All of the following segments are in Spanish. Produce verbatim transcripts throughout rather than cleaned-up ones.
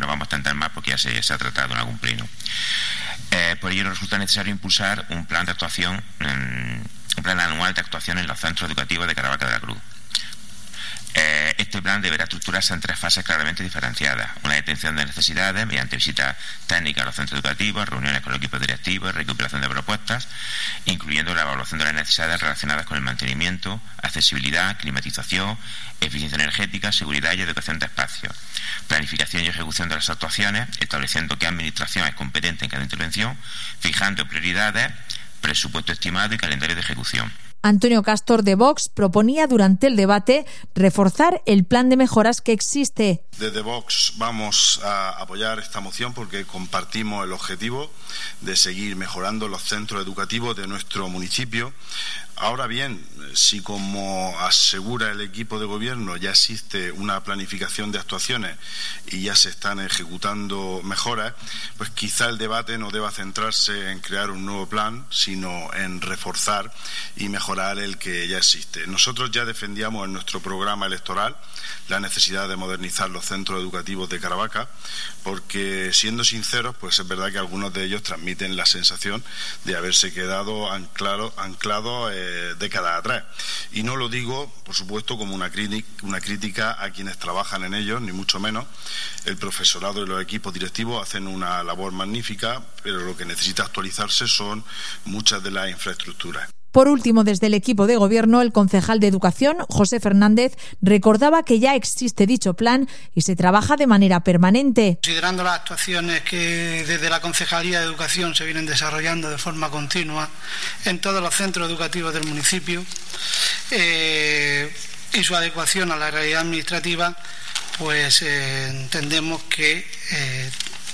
vamos a tentar más porque ya se, se ha tratado en algún pleno. Eh, por ello resulta necesario impulsar un plan de actuación, um, un plan anual de actuación en los centros educativos de Caravaca de la Cruz. Eh, este plan deberá estructurarse en tres fases claramente diferenciadas: una detección de necesidades mediante visitas técnicas a los centros educativos, reuniones con los equipos directivos, recuperación de propuestas, incluyendo la evaluación de las necesidades relacionadas con el mantenimiento, accesibilidad, climatización, eficiencia energética, seguridad y educación de espacios, planificación y ejecución de las actuaciones, estableciendo qué administración es competente en cada intervención, fijando prioridades, presupuesto estimado y calendario de ejecución. Antonio Castor, de Vox, proponía durante el debate reforzar el plan de mejoras que existe. Desde Vox vamos a apoyar esta moción porque compartimos el objetivo de seguir mejorando los centros educativos de nuestro municipio. Ahora bien, si como asegura el equipo de gobierno ya existe una planificación de actuaciones y ya se están ejecutando mejoras, pues quizá el debate no deba centrarse en crear un nuevo plan, sino en reforzar y mejorar el que ya existe. Nosotros ya defendíamos en nuestro programa electoral la necesidad de modernizar los centros educativos de Caravaca, porque, siendo sinceros, pues es verdad que algunos de ellos transmiten la sensación de haberse quedado anclado, anclado eh, décadas atrás. Y no lo digo, por supuesto, como una, una crítica a quienes trabajan en ellos, ni mucho menos. El profesorado y los equipos directivos hacen una labor magnífica, pero lo que necesita actualizarse son muchas de las infraestructuras. Por último, desde el equipo de gobierno, el concejal de Educación, José Fernández, recordaba que ya existe dicho plan y se trabaja de manera permanente. Considerando las actuaciones que desde la Concejalía de Educación se vienen desarrollando de forma continua en todos los centros educativos del municipio eh, y su adecuación a la realidad administrativa, pues eh, entendemos que eh,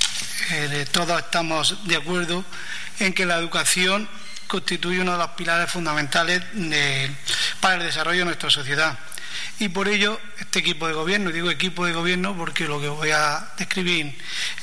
eh, todos estamos de acuerdo en que la educación constituye uno de los pilares fundamentales de, para el desarrollo de nuestra sociedad. Y por ello, este equipo de gobierno, digo equipo de gobierno porque lo que voy a describir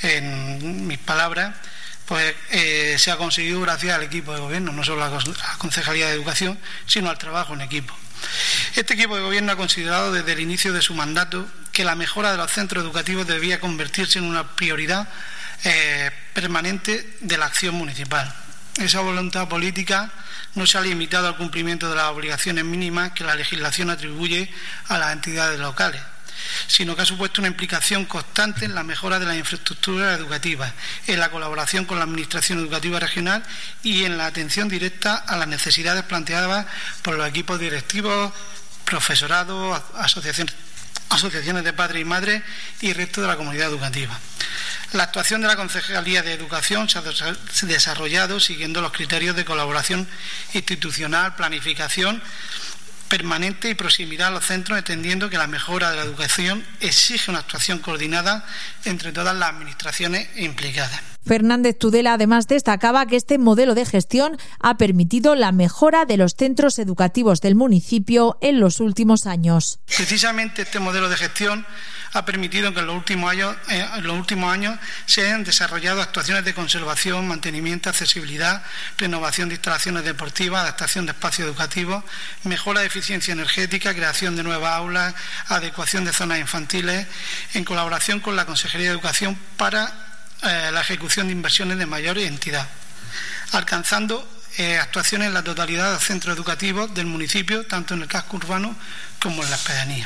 en mis palabras, pues eh, se ha conseguido gracias al equipo de gobierno, no solo a la Concejalía de Educación, sino al trabajo en equipo. Este equipo de gobierno ha considerado desde el inicio de su mandato que la mejora de los centros educativos debía convertirse en una prioridad eh, permanente de la acción municipal. Esa voluntad política no se ha limitado al cumplimiento de las obligaciones mínimas que la legislación atribuye a las entidades locales, sino que ha supuesto una implicación constante en la mejora de las infraestructuras educativas, en la colaboración con la Administración Educativa Regional y en la atención directa a las necesidades planteadas por los equipos directivos, profesorado, asociaciones, asociaciones de padres y madres y el resto de la comunidad educativa. La actuación de la Concejalía de Educación se ha desarrollado siguiendo los criterios de colaboración institucional, planificación permanente y proximidad a los centros, entendiendo que la mejora de la educación exige una actuación coordinada entre todas las administraciones implicadas. Fernández Tudela además destacaba que este modelo de gestión ha permitido la mejora de los centros educativos del municipio en los últimos años. Precisamente este modelo de gestión ha permitido que en los últimos años, eh, en los últimos años se hayan desarrollado actuaciones de conservación, mantenimiento, accesibilidad, renovación de instalaciones deportivas, adaptación de espacios educativos, mejora de eficiencia energética, creación de nuevas aulas, adecuación de zonas infantiles, en colaboración con la Consejería de Educación para eh, la ejecución de inversiones de mayor entidad, alcanzando eh, actuaciones en la totalidad de los centros educativos del municipio, tanto en el casco urbano como en las pedanías.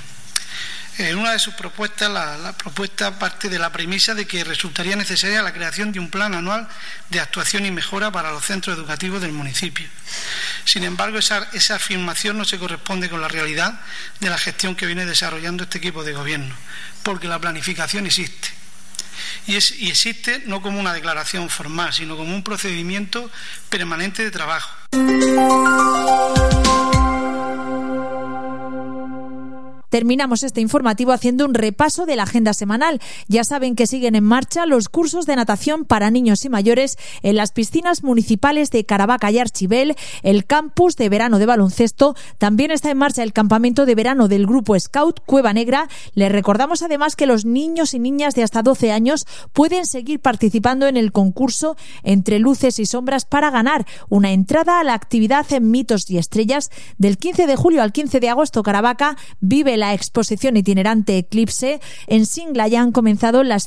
En una de sus propuestas, la, la propuesta parte de la premisa de que resultaría necesaria la creación de un plan anual de actuación y mejora para los centros educativos del municipio. Sin embargo, esa, esa afirmación no se corresponde con la realidad de la gestión que viene desarrollando este equipo de gobierno, porque la planificación existe. Y, es, y existe no como una declaración formal, sino como un procedimiento permanente de trabajo. Terminamos este informativo haciendo un repaso de la agenda semanal. Ya saben que siguen en marcha los cursos de natación para niños y mayores en las piscinas municipales de Caravaca y Archibel, el campus de verano de baloncesto. También está en marcha el campamento de verano del Grupo Scout Cueva Negra. Les recordamos además que los niños y niñas de hasta doce años pueden seguir participando en el concurso Entre Luces y Sombras para ganar una entrada a la actividad en Mitos y Estrellas del quince de julio al quince de agosto. Caravaca vive la exposición itinerante Eclipse. En Singla ya han comenzado las